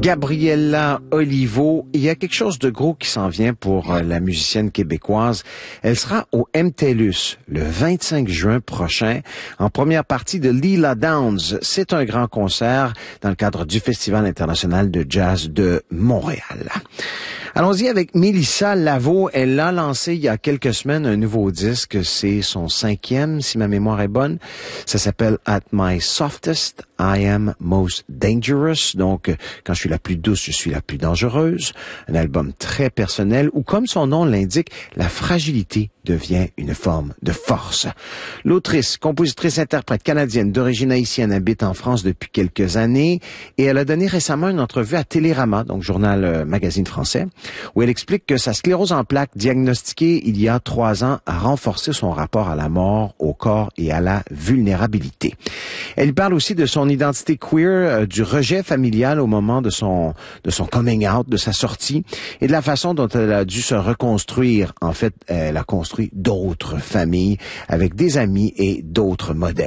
Gabriella Olivo. Il y a quelque chose de gros qui s'en vient pour la musicienne québécoise. Elle sera au MTLUS le 25 juin prochain en première partie de Leela Downs. C'est un grand concert dans le cadre du Festival international de jazz de Montréal. Allons-y avec Mélissa Laveau. Elle a lancé il y a quelques semaines un nouveau disque. C'est son 5e, si ma mémoire est bonne. Ça s'appelle At My Softest, I Am Most Dangerous. Donc, quand je suis la plus douce, je suis la plus dangereuse. Un album très personnel où, comme son nom l'indique, la fragilité devient une forme de force. L'autrice, compositrice, interprète canadienne d'origine haïtienne habite en France depuis quelques années et elle a donné récemment une entrevue à Télérama, donc journal magazine français, où elle explique que sa sclérose en plaques diagnostiquée il y a 3 ans a renforcé son rapport à la mort, au corps et à la vulnérabilité. Elle parle aussi de son identité queer, du rejet familial au moment de son coming out, de sa sortie, et de la façon dont elle a dû se reconstruire. En fait, elle a construit d'autres familles avec des amis et d'autres modèles.